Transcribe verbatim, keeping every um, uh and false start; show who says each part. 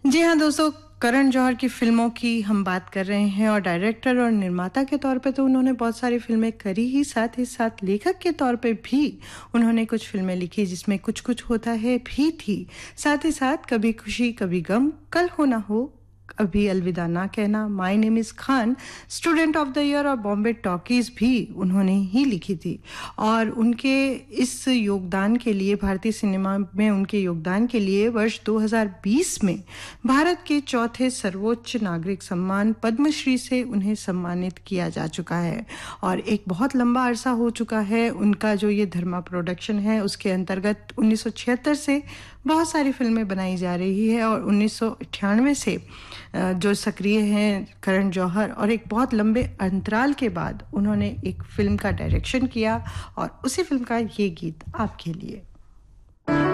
Speaker 1: जी हाँ दोस्तों, करण जौहर की फ़िल्मों की हम बात कर रहे हैं और डायरेक्टर और निर्माता के तौर पे तो उन्होंने बहुत सारी फ़िल्में करी ही, साथ ही साथ लेखक के तौर पे भी उन्होंने कुछ फ़िल्में लिखी जिसमें कुछ कुछ होता है भी थी। साथ ही साथ कभी खुशी कभी गम, कल हो ना हो, अभी अलविदा ना कहना, my name is Khan, student of the year और बॉम्बे टॉकीज़ भी उन्होंने ही लिखी थी। और उनके इस योगदान के लिए, भारतीय सिनेमा में उनके योगदान के लिए वर्ष दो हज़ार बीस में भारत के चौथे सर्वोच्च नागरिक सम्मान पद्मश्री से उन्हें सम्मानित किया जा चुका है। और एक बहुत लंबा अरसा हो चुका है उनका जो ये धर्मा प्रोडक्शन है, उसके अंतर्गत उन्नीस सौ छिहत्तर से बहुत सारी फिल्में बनाई जा रही है और उन्नीस सौ अट्ठानवे से जो सक्रिय हैं करण जौहर, और एक बहुत लंबे अंतराल के बाद उन्होंने एक फिल्म का डायरेक्शन किया और उसी फिल्म का ये गीत आपके लिए।